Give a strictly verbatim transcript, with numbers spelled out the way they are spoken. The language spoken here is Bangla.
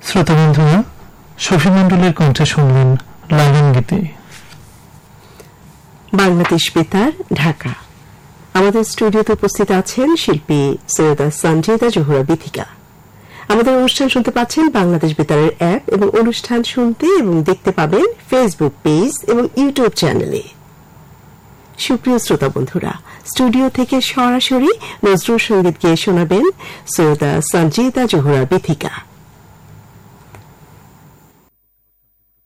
শ্রোতা বন্ধুরা, শফি মন্ডলের কণ্ঠে শুনলেন লালন গীতি। বাংলাদেশ বেতার, ঢাকা। আমাদের স্টুডিওতে উপস্থিত আছেন শিল্পী সৈয়দা সঞ্জিদা জোহরা বিথিকা। আমাদের অনুষ্ঠান শুনতে পাচ্ছেন বাংলাদেশ বেতারের অ্যাপ এবং অনুষ্ঠান শুনতে এবং দেখতে পাবেন ফেসবুক পেজ এবং ইউটিউব চ্যানেলে। সুপ্রিয় শ্রোতা বন্ধুরা, স্টুডিও থেকে সরাসরি নজরুল সঙ্গীত গেয়ে শোনাবেন সৈয়দা সঞ্জিদা জোহরা বিথিকা।